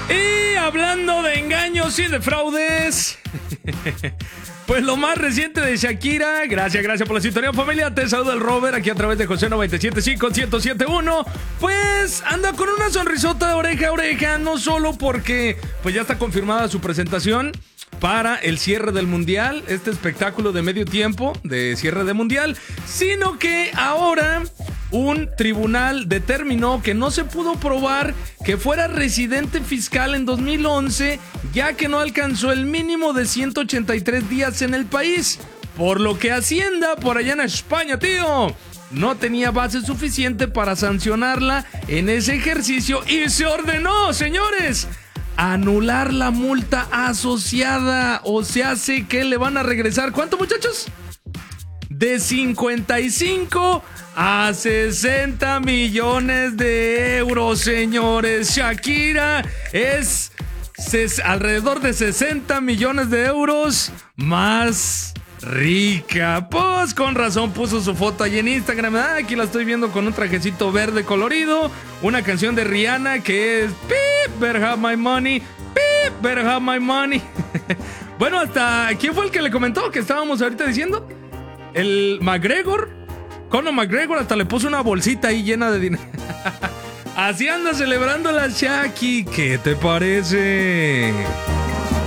Y hablando de engaños y de fraudes, pues lo más reciente de Shakira. Gracias por la sintonía, familia. Te saluda el Robert aquí a través de José 97.5 107.1. Pues anda con una sonrisota de oreja a oreja, no solo porque pues ya está confirmada su presentación para el cierre del Mundial, este espectáculo de medio tiempo de cierre de Mundial, sino que ahora un tribunal determinó que no se pudo probar que fuera residente fiscal en 2011, ya que no alcanzó el mínimo de 183 días en el país, por lo que Hacienda, por allá en España, tío, no tenía base suficiente para sancionarla en ese ejercicio y se ordenó, señores, anular la multa asociada. O sea, hace que le van a regresar, ¿cuánto, muchachos? De 55 a 60 millones de euros, señores. Shakira es alrededor de 60 millones de euros más rica. Pues con razón puso su foto ahí en Instagram. Aquí la estoy viendo con un trajecito verde colorido, una canción de Rihanna que es Beep, better have my money, Beep, better have my money. Bueno, hasta ¿quién fue el que le comentó que estábamos ahorita diciendo? El Conor McGregor hasta le puso una bolsita ahí llena de dinero. Así anda celebrando la Shaki. ¿Qué te parece?